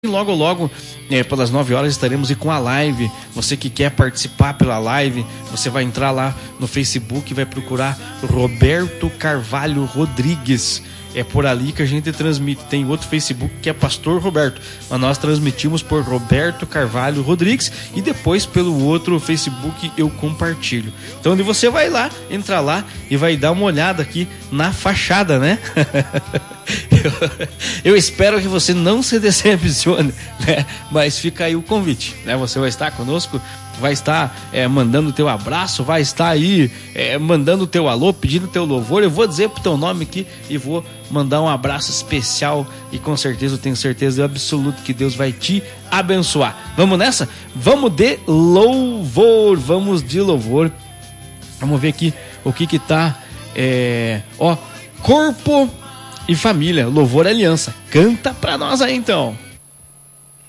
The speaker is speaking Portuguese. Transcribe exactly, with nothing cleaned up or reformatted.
E logo, logo, é, pelas nove horas, estaremos aí com a live. Você que quer participar pela live, você vai entrar lá no Facebook e vai procurar Roberto Carvalho Rodrigues. É por ali que a gente transmite. Tem outro Facebook que é Pastor Roberto, mas nós transmitimos por Roberto Carvalho Rodrigues e depois pelo outro Facebook eu compartilho. Então você vai lá, entra lá e vai dar uma olhada aqui na fachada, né? eu, eu espero que você não se decepcione, né? Mas fica aí o convite, né? Você vai estar conosco, vai estar é, mandando o teu abraço, vai estar aí é, mandando o teu alô, pedindo o teu louvor. Eu vou dizer pro teu nome aqui e vou mandar um abraço especial e com certeza, eu tenho certeza absoluta que Deus vai te abençoar. Vamos nessa? Vamos de louvor, vamos de louvor. Vamos ver aqui o que que tá, é, ó, corpo e família, louvor aliança. Canta pra nós aí então.